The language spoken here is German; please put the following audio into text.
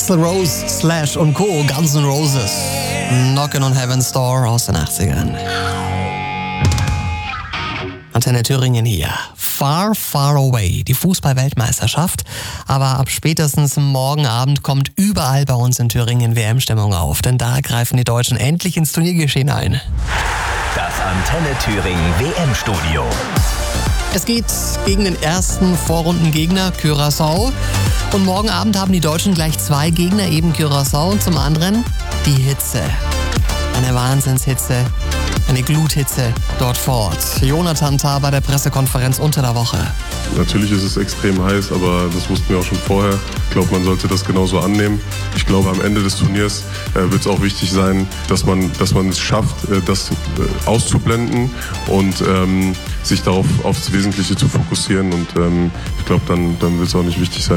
Axl Rose, Slash und Co. Guns N' Roses. Knockin' on Heaven's Door aus den 80ern. Antenne Thüringen hier. Far, far away. Die Fußball-Weltmeisterschaft. Aber ab spätestens morgen Abend kommt überall bei uns in Thüringen WM-Stimmung auf. Denn da greifen die Deutschen endlich ins Turniergeschehen ein. Das Antenne Thüringen WM-Studio. Es geht gegen den ersten Vorrundengegner Curaçao. Und morgen Abend haben die Deutschen gleich 2 Gegner, eben Curaçao und zum anderen die Hitze. Eine Wahnsinnshitze, eine Gluthitze dort vor Ort. Jonathan Tah bei der Pressekonferenz unter der Woche. Natürlich ist es extrem heiß, aber das wussten wir auch schon vorher. Ich glaube, man sollte das genauso annehmen. Ich glaube, am Ende des Turniers wird es auch wichtig sein, dass man es schafft, das auszublenden und sich darauf aufs Wesentliche zu fokussieren. Und ich glaube, dann wird es auch nicht wichtig sein,